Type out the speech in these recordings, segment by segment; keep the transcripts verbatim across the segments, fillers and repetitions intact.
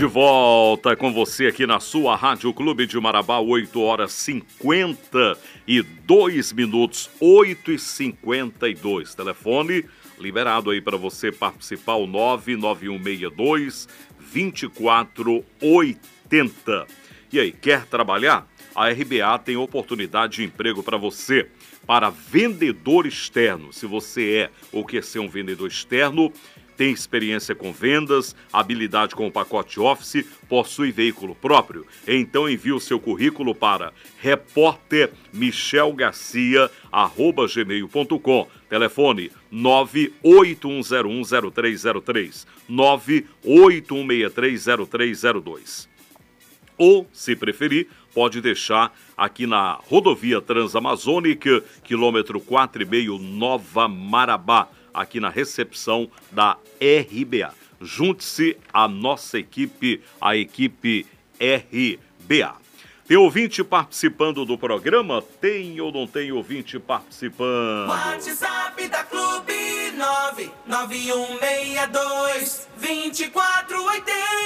De volta com você aqui na sua Rádio Clube de Marabá, oito horas cinquenta e dois minutos, oito e cinquenta e dois. Telefone liberado aí para você participar, o nove nove um seis dois, dois quatro oito zero. E aí, quer trabalhar? A R B A tem oportunidade de emprego para você, para vendedor externo. Se você é ou quer ser um vendedor externo, tem experiência com vendas, habilidade com o pacote Office, possui veículo próprio? Então envie o seu currículo para repórter michel garcia arroba gmail ponto com. Telefone nove oito um zero um zero três zero três, nove oito um seis três zero três zero dois. Ou, se preferir, pode deixar aqui na rodovia Transamazônica, quilômetro quatro e meio, Nova Marabá, aqui na recepção da R B A. Junte-se à nossa equipe, a equipe R B A. Tem ouvinte participando do programa? Tem ou não tem ouvinte participando? WhatsApp da Clube nove nove um seis dois, dois quatro oito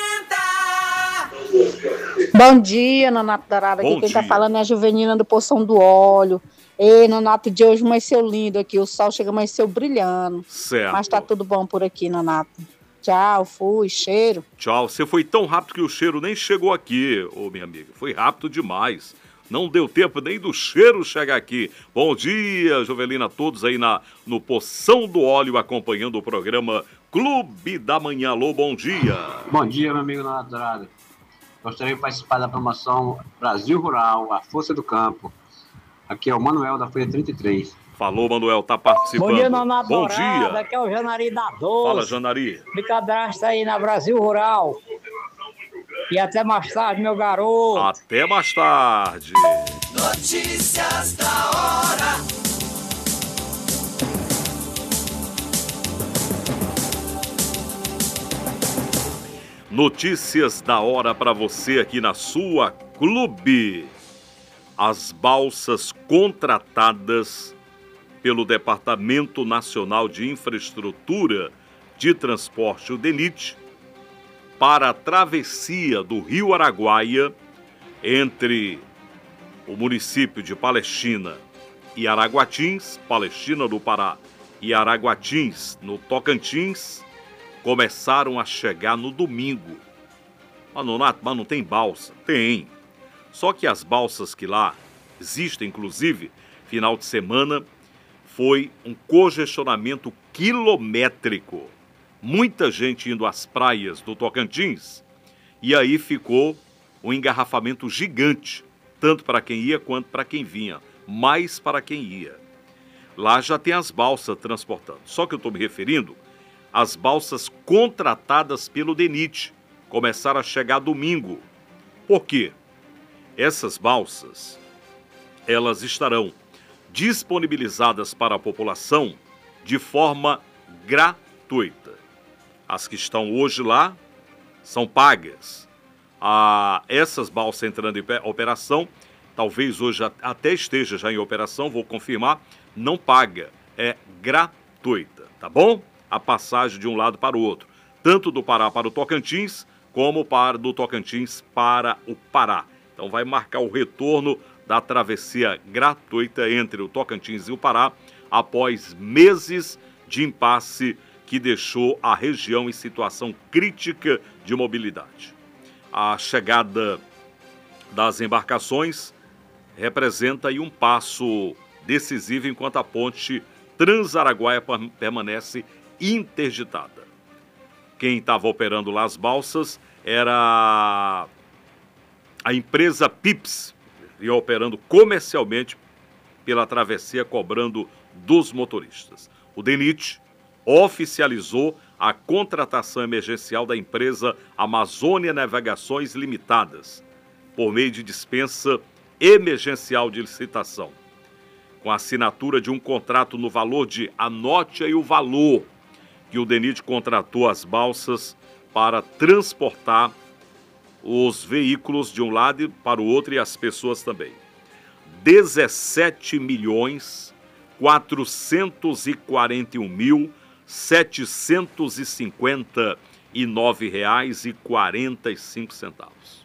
zero. Bom dia, Nonato Dourado. Aqui Bom quem dia. tá falando é a Juvenina do Poção do Óleo. Ei, Nonato, de hoje amanheceu lindo aqui. O sol chega amanheceu brilhando. Certo. Mas tá tudo bom por aqui, Nonato. Tchau, fui, cheiro. Tchau. Você foi tão rápido que o cheiro nem chegou aqui, ô minha amiga. Foi rápido demais. Não deu tempo nem do cheiro chegar aqui. Bom dia, Jovelina, a todos aí na, no Poção do Óleo, acompanhando o programa Clube da Manhã. Alô, bom dia. Bom dia, meu amigo Nonato Dourado. Gostaria de participar da promoção Brasil Rural, a Força do Campo. Aqui é o Manuel da Folha trinta e três. Falou, Manuel, tá participando. Bom dia, Nonato Bom Dourado. dia. Aqui é o Janari da doze. Fala, Janari. Me cadastra aí na Brasil Rural. E até mais tarde, meu garoto. Até mais tarde. Notícias da hora. Notícias da hora para você aqui na sua Clube. As balsas contratadas pelo Departamento Nacional de Infraestrutura de Transporte, o DENIT, para a travessia do Rio Araguaia entre o município de Palestina e Araguatins, Palestina do Pará e Araguatins, no Tocantins, começaram a chegar no domingo. Mas, Nonato, mas não tem balsa? Tem. Só que as balsas que lá existem, inclusive, final de semana, foi um congestionamento quilométrico. Muita gente indo às praias do Tocantins, e aí ficou um engarrafamento gigante, tanto para quem ia quanto para quem vinha, mais para quem ia. Lá já tem as balsas transportando. Só que eu estou me referindo às balsas contratadas pelo DENIT. Começaram a chegar domingo. Por quê? Essas balsas, elas estarão disponibilizadas para a população de forma gratuita. As que estão hoje lá são pagas. Ah, essas balsas entrando em operação, talvez hoje até esteja já em operação, vou confirmar, não paga, é gratuita, tá bom? A passagem de um lado para o outro, tanto do Pará para o Tocantins, como para do Tocantins para o Pará. Então vai marcar o retorno da travessia gratuita entre o Tocantins e o Pará, após meses de impasse que deixou a região em situação crítica de mobilidade. A chegada das embarcações representa aí um passo decisivo enquanto a ponte Transaraguaia permanece interditada. Quem estava operando lá as balsas era a empresa Pips, e operando comercialmente pela travessia, cobrando dos motoristas. O DENIT oficializou a contratação emergencial da empresa Amazônia Navegações Limitadas, por meio de dispensa emergencial de licitação, com a assinatura de um contrato no valor de, anote aí o valor, que o DENIT contratou as balsas para transportar os veículos de um lado para o outro e as pessoas também. dezessete milhões quatrocentos e quarenta e um mil setecentos e cinquenta e nove reais e quarenta e cinco centavos.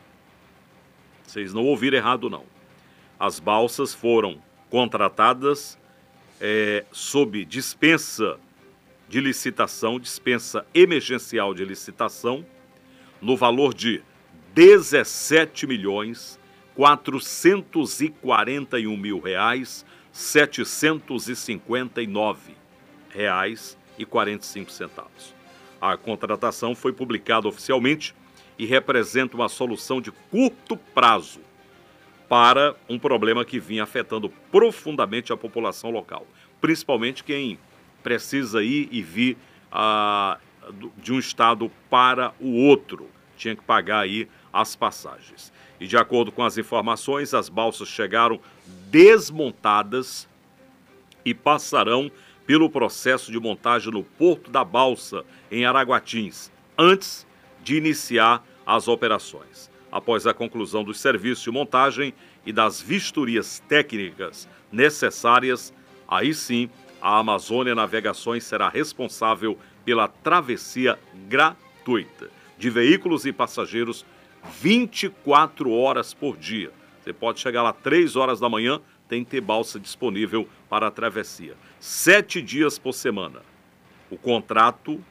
Vocês não ouviram errado, não. As balsas foram contratadas é, sob dispensa de licitação, dispensa emergencial de licitação, no valor de dezessete milhões quatrocentos e quarenta e um mil reais setecentos e cinquenta e nove reais e quarenta e cinco centavos. A contratação foi publicada oficialmente e representa uma solução de curto prazo para um problema que vinha afetando profundamente a população local, principalmente quem precisa ir e vir ah, de um estado para o outro, tinha que pagar aí as passagens. E de acordo com as informações, as balsas chegaram desmontadas e passarão pelo processo de montagem no Porto da Balsa, em Araguatins, antes de iniciar as operações. Após a conclusão dos serviços de montagem e das vistorias técnicas necessárias, aí sim a Amazônia Navegações será responsável pela travessia gratuita de veículos e passageiros vinte e quatro horas por dia. Você pode chegar lá três horas da manhã, tem que ter balsa disponível para a travessia. Sete dias por semana. O contrato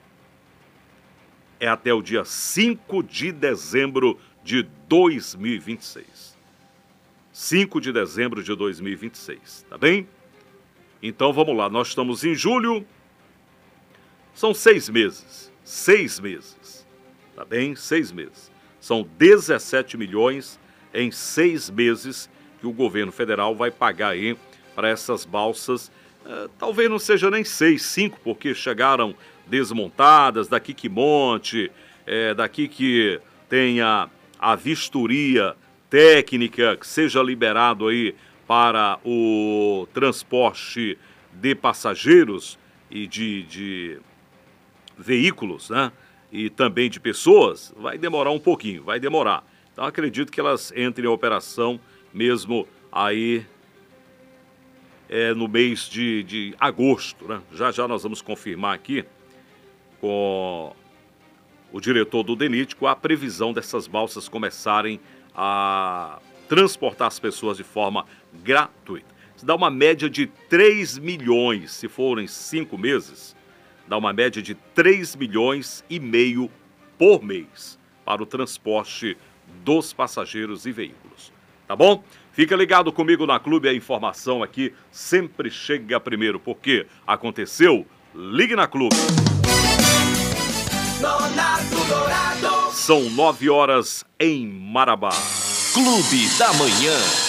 é até o dia cinco de dezembro de dois mil e vinte e seis. cinco de dezembro de dois mil e vinte e seis, tá bem? Então vamos lá, nós estamos em julho, são seis meses, seis meses, tá bem? Seis meses. São dezessete milhões em seis meses que o governo federal vai pagar aí para essas balsas. Uh, talvez não seja nem seis, cinco, porque chegaram desmontadas, daqui que monte, é, daqui que tenha a vistoria técnica, que seja liberado aí para o transporte de passageiros e de, de veículos, né? E também de pessoas, vai demorar um pouquinho, vai demorar. Então acredito que elas entrem em operação mesmo aí é, no mês de, de agosto, né? Já já nós vamos confirmar aqui com o diretor do DENIT a previsão dessas balsas começarem a transportar as pessoas de forma gratuita. Isso dá uma média de três milhões, se forem cinco meses, dá uma média de três milhões e meio por mês para o transporte dos passageiros e veículos. Tá bom? Fica ligado comigo na Clube, a informação aqui sempre chega primeiro, porque aconteceu, ligue na Clube. São nove horas em Marabá. Clube da Manhã.